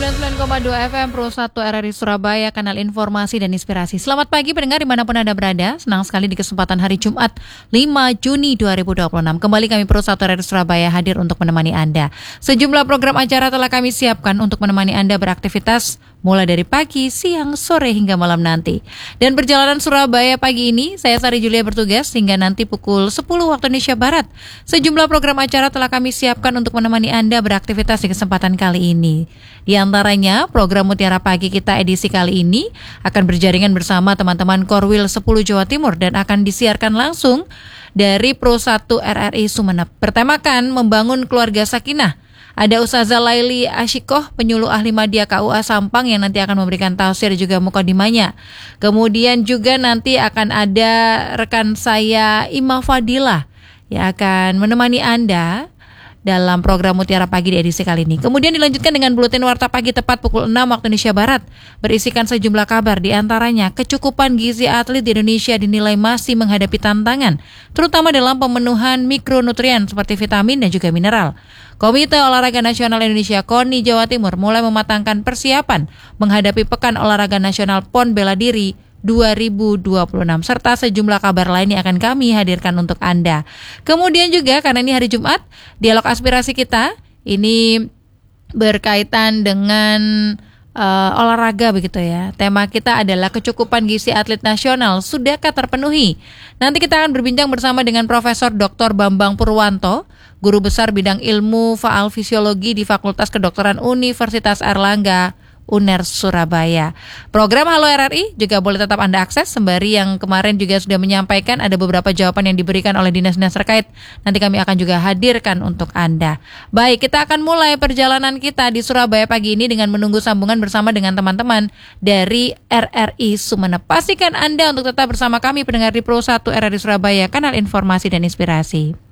99,2 FM Pro 1 RRI Surabaya, kanal informasi dan inspirasi. Selamat pagi pendengar dimanapun Anda berada. Senang sekali di kesempatan hari Jumat 5 Juni 2026. Kembali kami Pro 1 RRI Surabaya hadir untuk menemani Anda. Sejumlah program acara telah kami siapkan untuk menemani Anda beraktivitas mulai dari pagi, siang, sore hingga malam nanti. Dan perjalanan Surabaya pagi ini, saya Sari Julia bertugas hingga nanti pukul 10 waktu Indonesia Barat. Sejumlah program acara telah kami siapkan untuk menemani Anda beraktivitas di kesempatan kali ini. Di antaranya, program Mutiara Pagi kita edisi kali ini akan berjaringan bersama teman-teman Korwil 10 Jawa Timur dan akan disiarkan langsung dari Pro 1 RRI Sumeneb. Bertemakan membangun keluarga sakinah. Ada Ustazah Laili Asyikoh, penyuluh ahli Madya KUA Sampang yang nanti akan memberikan tafsir juga mukadimahnya. Kemudian juga nanti akan ada rekan saya Ima Fadilah yang akan menemani Anda dalam program Mutiara Pagi di edisi kali ini. Kemudian dilanjutkan dengan Buletin Warta Pagi tepat pukul 6 waktu Indonesia Barat. Berisikan sejumlah kabar, di antaranya kecukupan gizi atlet di Indonesia dinilai masih menghadapi tantangan, terutama dalam pemenuhan mikronutrien seperti vitamin dan juga mineral. Komite Olahraga Nasional Indonesia KONI Jawa Timur mulai mematangkan persiapan menghadapi Pekan Olahraga Nasional PON Bela Diri 2026 serta sejumlah kabar lain yang akan kami hadirkan untuk Anda. Kemudian juga karena ini hari Jumat, dialog aspirasi kita ini berkaitan dengan olahraga begitu ya. Tema kita adalah kecukupan gizi atlet nasional sudahkah terpenuhi? Nanti kita akan berbincang bersama dengan Profesor Dr. Bambang Purwanto, Guru Besar Bidang Ilmu Faal Fisiologi di Fakultas Kedokteran Universitas Airlangga UNER Surabaya. Program Halo RRI juga boleh tetap Anda akses sembari yang kemarin juga sudah menyampaikan ada beberapa jawaban yang diberikan oleh dinas-dinas terkait. Nanti kami akan juga hadirkan untuk Anda. Baik, kita akan mulai perjalanan kita di Surabaya pagi ini dengan menunggu sambungan bersama dengan teman-teman dari RRI Sumeneb. Pastikan Anda untuk tetap bersama kami pendengar di Pro 1 RRI Surabaya, kanal informasi dan inspirasi.